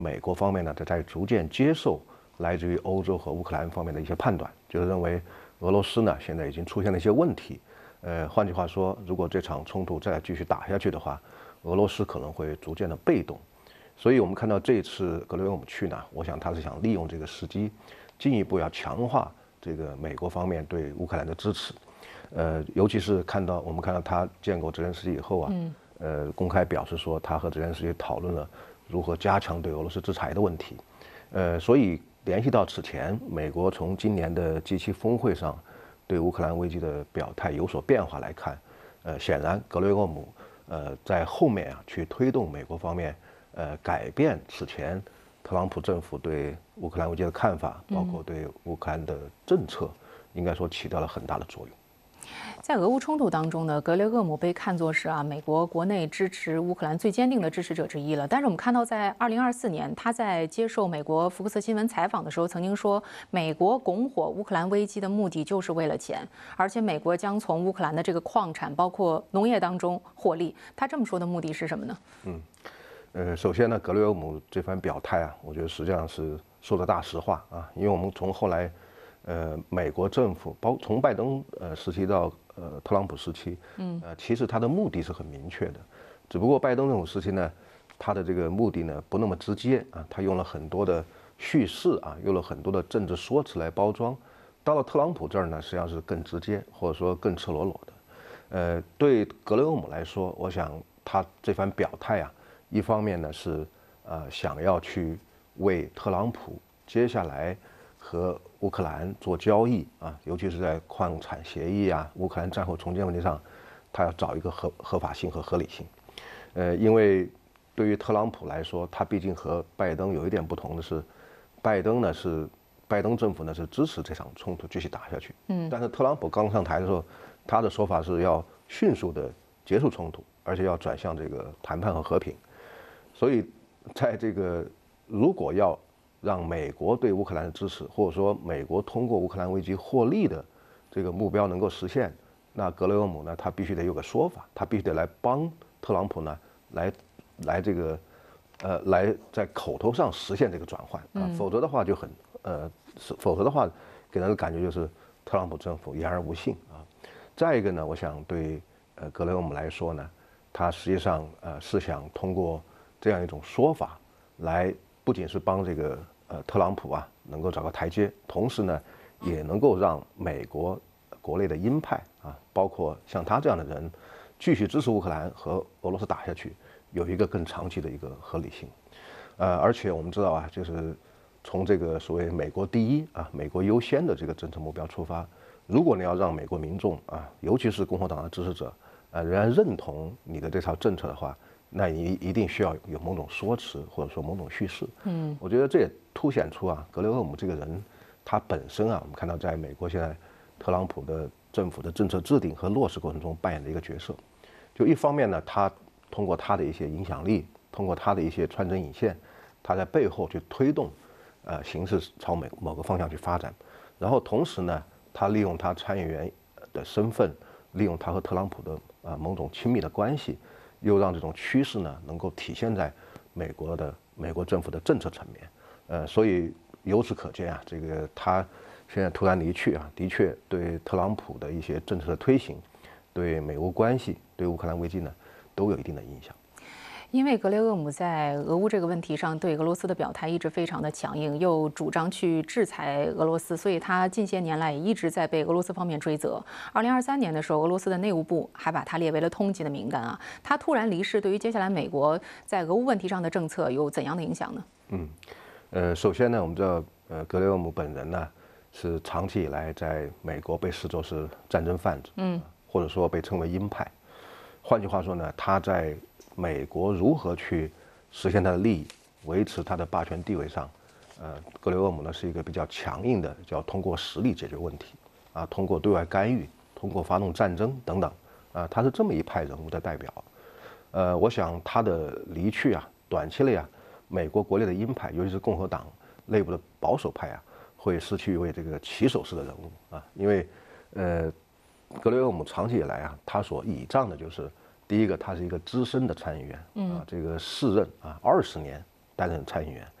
美国方面呢，在逐渐接受来自于欧洲和乌克兰方面的一些判断，就是认为俄罗斯呢现在已经出现了一些问题。换句话说，如果这场冲突再继续打下去的话，俄罗斯可能会逐渐的被动。所以我们看到这次格雷厄姆去呢，我想他是想利用这个时机，进一步要强化这个美国方面对乌克兰的支持。尤其是我们看到他见过泽连斯基以后啊，公开表示说他和泽连斯基讨论了如何加强对俄罗斯制裁的问题。所以联系到此前美国从今年的 G7 峰会上对乌克兰危机的表态有所变化来看，显然格雷厄姆在后面啊去推动美国方面改变此前特朗普政府对乌克兰危机的看法，包括对乌克兰的政策，应该说起到了很大的作用。 在俄乌冲突当中呢，格雷厄姆被看作是美国国内支持乌克兰最坚定的支持者之一了。但是我们看到，在2024年，他在接受美国福克斯新闻采访的时候，曾经说，美国拱火乌克兰危机的目的就是为了钱，而且美国将从乌克兰的这个矿产，包括农业当中获利。他这么说的目的是什么呢？ 首先呢，格雷厄姆这番表态啊，我觉得实际上是说的大实话啊，因为我们从后来，美国政府从拜登时期到特朗普时期，其实他的目的是很明确的，只不过拜登政府时期呢，他的这个目的呢不那么直接啊，他用了很多的叙事啊，用了很多的政治说辞来包装，到了特朗普这儿呢，实际上是更直接或者说更赤裸裸的。对格雷厄姆来说，我想他这番表态啊。一方面呢是想要去为特朗普接下来和乌克兰做交易啊，尤其是在矿产协议啊、乌克兰战后重建问题上，他要找一个合法性和合理性。因为对于特朗普来说，他毕竟和拜登有一点不同的是，拜登政府呢是支持这场冲突继续打下去，但是特朗普刚上台的时候，他的说法是要迅速的结束冲突，而且要转向这个谈判和和平。所以，在这个如果要让美国对乌克兰的支持，或者说美国通过乌克兰危机获利的这个目标能够实现，那格雷厄姆呢，他必须得有个说法，他必须得来帮特朗普呢，来在口头上实现这个转换啊，否则的话否则的话给人的感觉就是特朗普政府言而无信啊。再一个呢，我想对格雷厄姆来说呢，他实际上是想通过这样一种说法，来不仅是帮这个特朗普啊能够找个台阶，同时呢，也能够让美国国内的鹰派啊，包括像他这样的人，继续支持乌克兰和俄罗斯打下去，有一个更长期的一个合理性。而且我们知道啊，就是从这个所谓美国第一啊、美国优先的这个政策目标出发，如果你要让美国民众啊，尤其是共和党的支持者仍然认同你的这套政策的话，那你一定需要有某种说辞或者说某种叙事。我觉得这也凸显出啊，格雷厄姆这个人，他本身啊，我们看到在美国现在特朗普的政府的政策制定和落实过程中扮演的一个角色。就一方面呢，他通过他的一些影响力，通过他的一些穿针引线，他在背后去推动形势朝某个方向去发展。然后同时呢，他利用他参议员的身份，利用他和特朗普的某种亲密的关系，又让这种趋势呢能够体现在美国政府的政策层面。所以由此可见啊，这个他现在突然离去啊，的确对特朗普的一些政策的推行，对美乌关系，对乌克兰危机呢，都有一定的影响。 因为格雷厄姆在俄乌这个问题上对俄罗斯的表态一直非常的强硬，又主张去制裁俄罗斯，所以他近些年来也一直在被俄罗斯方面追责。2023年的时候，俄罗斯的内务部还把他列为了通缉的名单啊。他突然离世，对于接下来美国在俄乌问题上的政策有怎样的影响呢？ 首先呢，我们知道，格雷厄姆本人呢是长期以来在美国被视作是战争贩子，或者说被称为鹰派。换句话说呢，他在美国如何去实现他的利益，维持他的霸权地位上，格雷厄姆呢是一个比较强硬的，叫通过实力解决问题，啊，通过对外干预，通过发动战争等等，啊，他是这么一派人物的代表。我想他的离去啊，短期内啊，美国国内的鹰派，尤其是共和党内部的保守派啊，会失去一位这个旗手式的人物啊，因为格雷厄姆长期以来啊，他所倚仗的就是第一个，他是一个资深的参议员啊，这个4任啊20年担任参议员。